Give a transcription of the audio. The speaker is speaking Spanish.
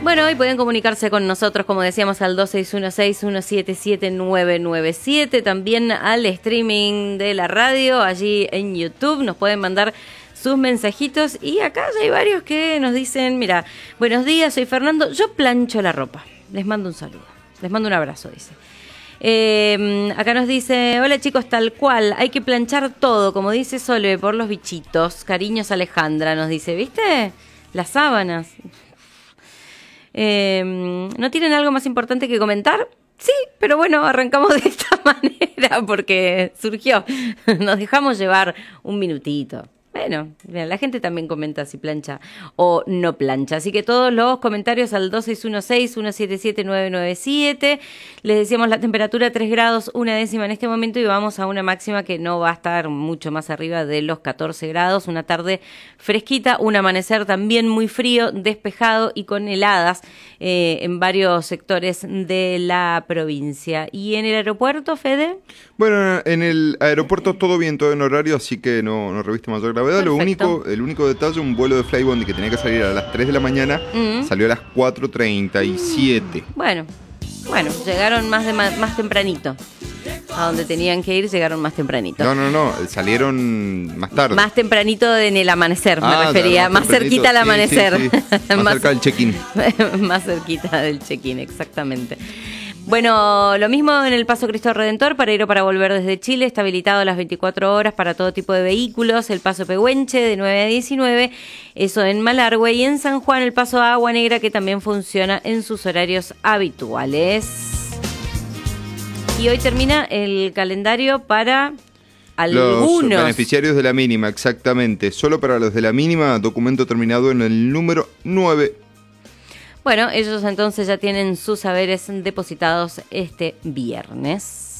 Bueno, hoy pueden comunicarse con nosotros, como decíamos, al 2616-177997, también al streaming de la radio, allí en YouTube, nos pueden mandar sus mensajitos y acá ya hay varios que nos dicen, mira, buenos días, soy Fernando, yo plancho la ropa, les mando un saludo, les mando un abrazo, dice. Acá nos dice, hola chicos, tal cual, hay que planchar todo, como dice Sole, por los bichitos, cariños Alejandra, nos dice, ¿viste? Las sábanas. ¿No tienen algo más importante que comentar? Sí, pero bueno, arrancamos de esta manera porque surgió. Nos dejamos llevar un minutito. Bueno, la gente también comenta si plancha o no plancha. Así que todos los comentarios al 2616-177997. Les decíamos la temperatura 3 grados, 1 décima en este momento y vamos a una máxima que no va a estar mucho más arriba de los 14 grados. Una tarde fresquita, un amanecer también muy frío, despejado y con heladas en varios sectores de la provincia. ¿Y en el aeropuerto, Fede? Bueno, en el aeropuerto todo bien, todo en horario, así que no reviste mayor gravedad. Perfecto. El único detalle, un vuelo de Flybondi que tenía que salir a las 3 de la mañana, salió a las 4:37. Bueno, llegaron más tempranito. A donde tenían que ir, llegaron más tempranito. No, salieron más tarde. Más tempranito en el amanecer, me refería. Más cerquita al amanecer. Sí. Más cerca del check-in. Más cerquita del check-in, exactamente. Bueno, lo mismo en el Paso Cristo Redentor, para ir o para volver desde Chile, está habilitado a las 24 horas para todo tipo de vehículos. El Paso Pehuenche de 9 a 19, eso en Malargüe, y en San Juan el Paso Agua Negra, que también funciona en sus horarios habituales. Y hoy termina el calendario para algunos. Los beneficiarios de la mínima, exactamente. Solo para los de la mínima, documento terminado en el número 9. Bueno, ellos entonces ya tienen sus saberes depositados este viernes.